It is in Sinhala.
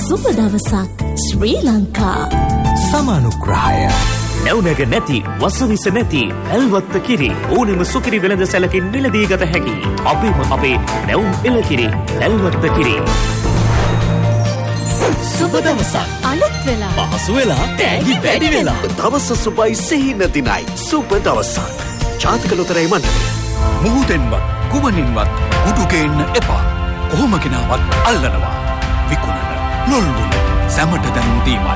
සුබ දවසක් ශ්‍රී ලංකා. සමානුග්‍රහය නැවුනග නැති වසවිස නැති ඇල්වත්ත කිරි ඕනෙම සුකිරි වෙළඳ සැලකින් මිලදී ගත හැකි අපේම අපේ නැවුම් එළකිරි ඇල්වත්ත කිරි. සුබ දවසක් අලුත් වෙලා පහසු වෙලා තෑගි වැඩි වෙලා දවස සුබයි සිහින දිනයි සුබ දවසක්. ජාතික ලොතරැයි මණ්ඩලය. මුහුදෙන්වත් කුමනින්වත් කුඩු ගේන්න එපා. කොහොම කෙනාවත් අල්ලනවා. විකුණන ලොල්වුන් සැමට දැනුම් දීමයි.